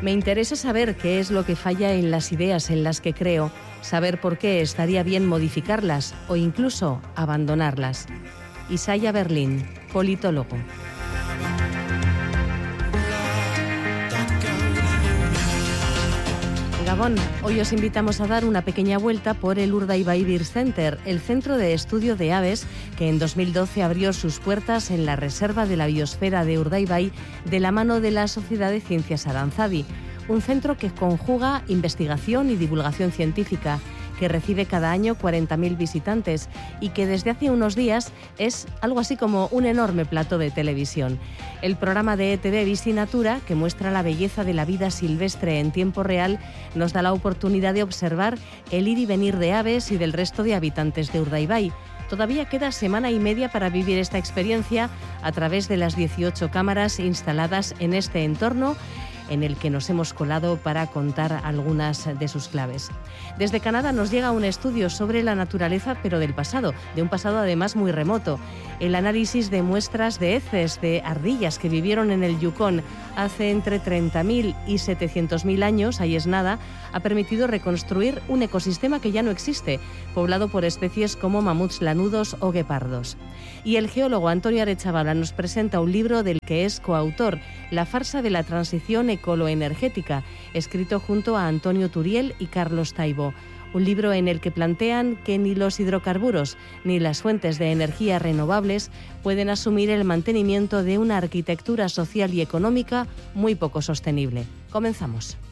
Me interesa saber qué es lo que falla en las ideas en las que creo, saber por qué estaría bien modificarlas o incluso abandonarlas. Isaiah Berlin, politólogo. Gabón, hoy os invitamos a dar una pequeña vuelta por el Urdaibai Bird Center, el centro de estudio de aves que en 2012 abrió sus puertas en la Reserva de la Biosfera de Urdaibai de la mano de la Sociedad de Ciencias Aranzadi, un centro que conjuga investigación y divulgación científica, que recibe cada año 40.000 visitantes y que desde hace unos días es algo así como un enorme plató de televisión. El programa de ETV Visinatura, que muestra la belleza de la vida silvestre en tiempo real, nos da la oportunidad de observar el ir y venir de aves y del resto de habitantes de Urdaibai. Todavía queda semana y media para vivir esta experiencia a través de las 18 cámaras instaladas en este entorno, en el que nos hemos colado para contar algunas de sus claves. Desde Canadá nos llega un estudio sobre la naturaleza, pero del pasado, de un pasado además muy remoto. El análisis de muestras de heces de ardillas que vivieron en el Yukón hace entre 30.000 y 700.000 años, ahí es nada, ha permitido reconstruir un ecosistema que ya no existe, poblado por especies como mamuts lanudos o guepardos. Y el geólogo Antonio Arechavala nos presenta un libro del que es coautor, La farsa de la transición ecoloenergética, escrito junto a Antonio Turiel y Carlos Taibo. Un libro en el que plantean que ni los hidrocarburos ni las fuentes de energía renovables pueden asumir el mantenimiento de una arquitectura social y económica muy poco sostenible. Comenzamos.